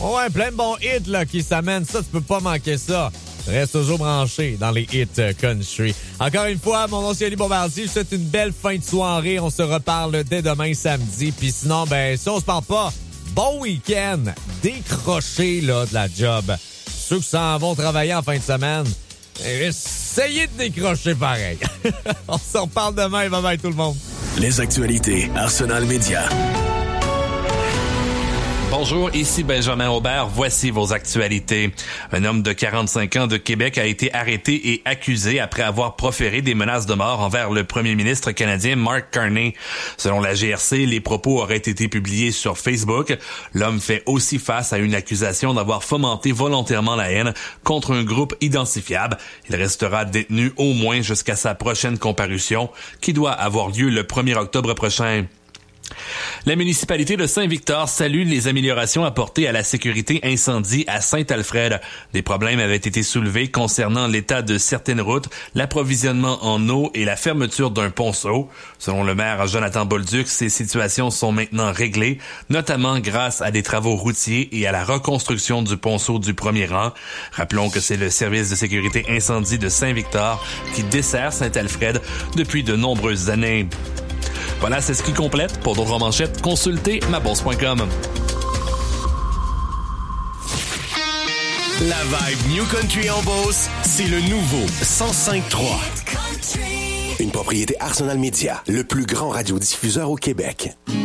Ouais, plein de bons hits là, qui s'amènent. Ça, tu peux pas manquer ça. Reste toujours branché dans les hits country. Encore une fois, mon nom c'est Ali Bombardier. Je vous souhaite une belle fin de soirée. On se reparle dès demain samedi. Puis sinon, ben, si on se parle pas, bon week-end. Décrochez là, de la job. Ceux qui s'en vont travailler en fin de semaine, essayez de décrocher pareil. On se reparle demain. Bye bye tout le monde. Les actualités Arsenal Média. Bonjour, ici Benjamin Aubert. Voici vos actualités. Un homme de 45 ans de Québec a été arrêté et accusé après avoir proféré des menaces de mort envers le premier ministre canadien Mark Carney. Selon la GRC, les propos auraient été publiés sur Facebook. L'homme fait aussi face à une accusation d'avoir fomenté volontairement la haine contre un groupe identifiable. Il restera détenu au moins jusqu'à sa prochaine comparution, qui doit avoir lieu le 1er octobre prochain. La municipalité de Saint-Victor salue les améliorations apportées à la sécurité incendie à Saint-Alfred. Des problèmes avaient été soulevés concernant l'état de certaines routes, l'approvisionnement en eau et la fermeture d'un ponceau. Selon le maire Jonathan Bolduc, ces situations sont maintenant réglées, notamment grâce à des travaux routiers et à la reconstruction du ponceau du premier rang. Rappelons que c'est le service de sécurité incendie de Saint-Victor qui dessert Saint-Alfred depuis de nombreuses années. Voilà, c'est ce qui complète. Pour d'autres manchettes, consultez mabourse.com. La vibe New Country en Beauce, c'est le nouveau 105.3. Une propriété Arsenal Média, le plus grand radiodiffuseur au Québec.